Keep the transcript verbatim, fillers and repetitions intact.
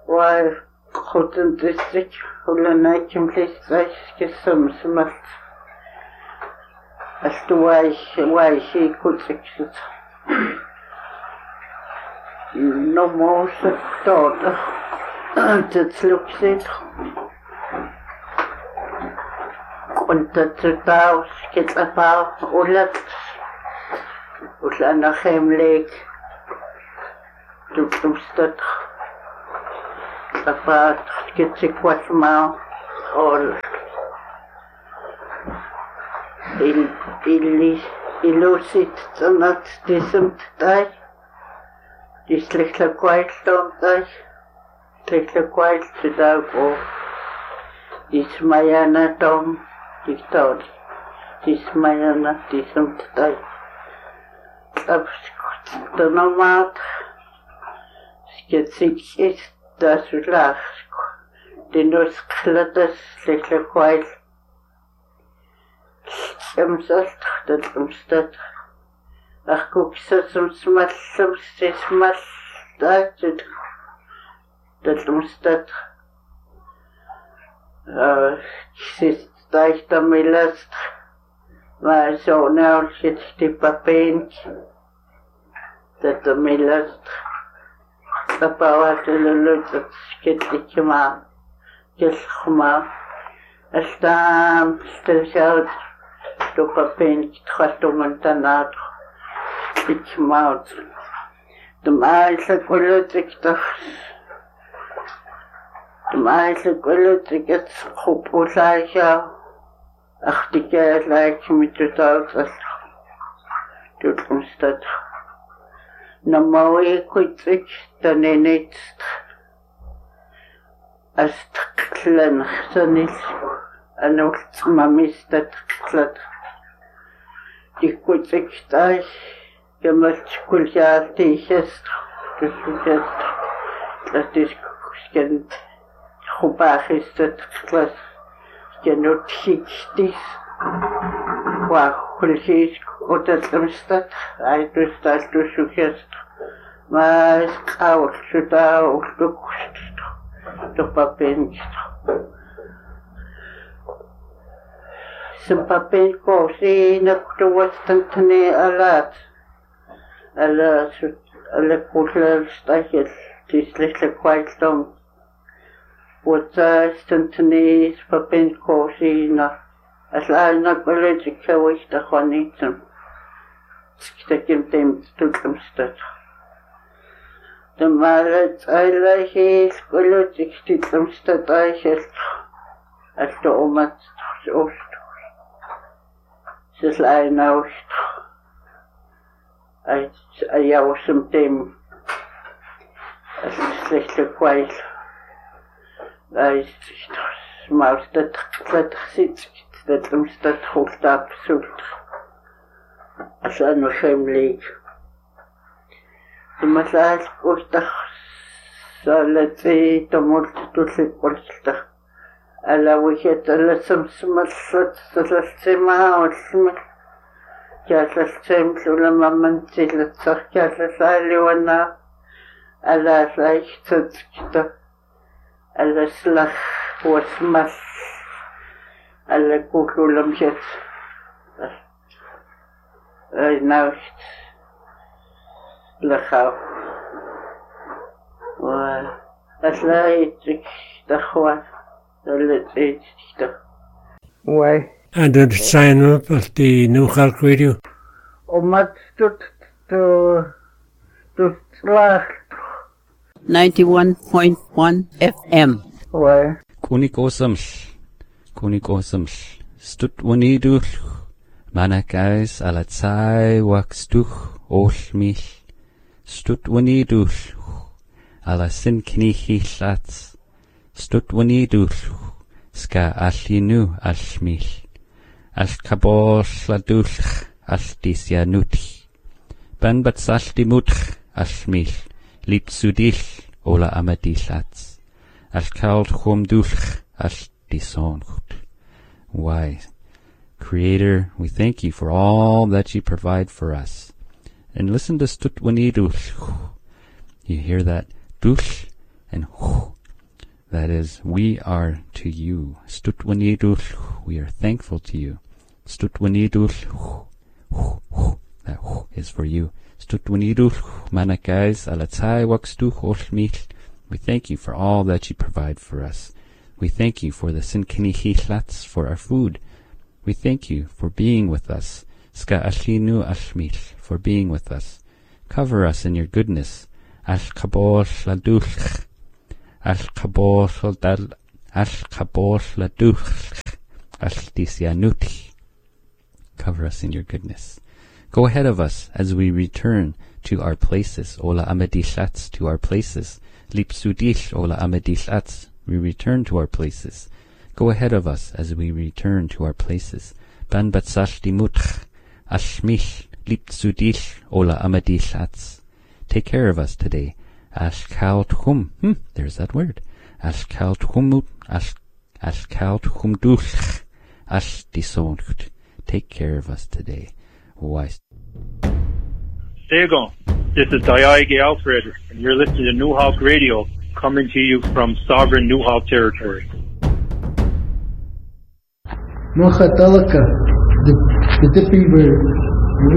Why couldn't this stick Hulana complete like some smart as to why why she could fix it? No more daughter. That looks it. Unter zu Taus geht ein paar Urlaub. Und dann nach Heimleg. Du kommst dort. Der Vater geht sich was mal. Und il il illusit zonat diesem Tag. Die schlechte Quailstone. Schlechte Quailstone da wo. Is Mayana Tom. Die Tod. Is Mayana diesem Tag. Der normal. Skitsik ist das Lach. Die Nussklettes schlechte Quail. Im Salt, das im Stadt. Ach, guckst du zum Smal, zum Smal, da sind. Das im Stadt. Ich sitze da, ich da mir lässt. Weil so, na, und jetzt die Papier. Das da mir lässt. Da baut die Leute, das geht nicht mehr. Jetzt mal. Es da, stell ich aus. Do Papier, trotz du Montanat. Ich mal. Dem Eisel, Politik, doch. Dem Eisel, Politik, jetzt Kupusleicher. Ach, die Geldleiche mit der Tag, du kommst das. Normal, gut, ich, dann nicht. Als klein, so nicht. An uns, Mami, ist das klein. Die gut, ich, da ich. Gemacht kulja tiches das ist das ist kind Chubach ist das Klass genut schichtis wa kulchis oder Samstag ein du das du suchst mas auch so da auch du du Papier zum Papier kosi na du was dann ne alat alle alle Kuschel stachel die schlechte Quailstone und da ist dann nicht verbind Kosina als einer Politik wo ich da kann nicht da gibt dem Zukunftsstadt der mal eigentlich ist Politik die Zukunftsstadt ist als der Oma so es ist einer als ja aus dem als schlechte Quail weil ich das mal das das sitzt das im Stadt holt absolut als ein Heimleg und man sagt gut das soll sie da muss du sich vorstellen alla wo ich das zum Schmerz das Zimmer und ja, das stimmt, oder man sieht das auch, ja, das Leona, alles leicht, alles lach, was macht, alle Kugeln jetzt, Nacht, lach auf. Das leicht, ich dachte, das leicht, ich dachte. Why? And to sign up at the New Halk Radio. Oh, much to to to slash. ninety-one point one F M. Why? Kunik osaml, kunik osaml. Stut wanidu, manakais alatsai wakstuch olmich. Stut wanidu, alasin knihihlats. Stut wanidu, ska alinu almich. Al-kabol ladulch al-disya nutch. Ban batsalti mutch al-mil. Lipsudich ola amadilats. Al-kald chumdulch al-disoncht. Why, Creator, we thank you for all that you provide for us. And listen to stutwanidulch. You hear that dulch and That is, we are to you. Stut wanidul, we are thankful to you. Stut wanidul, that is for you. Stut wanidul, manakais alatai wakstu olmich. We thank you for all that you provide for us. We thank you for the sinkinihihlats, for our food. We thank you for being with us. Ska ashinu ashmich, for being with us. Cover us in your goodness. Al-kabol ladulch. Al-kabol dal. Al-kabol ladulch. Al-disyanuti. Cover us in your goodness. Go ahead of us as we return to our places. Ola amadishlats, to our places. Lipsudish ola amadishlats. We return to our places. Go ahead of us as we return to our places. Ban batsash dimutch. Ashmich. Lipsudish ola amadishlats. Take care of us today. Ashkaltchum. Hmm, there's that word. Ashkaltchumut. Ashkaltchumduch. Ashdisoncht. Take care of us today. Why? There you go. This is Dayage Alfred, and you're listening to New Hawk Radio, coming to you from sovereign New Hawk territory. Mochatalaka, the, the dippy bird.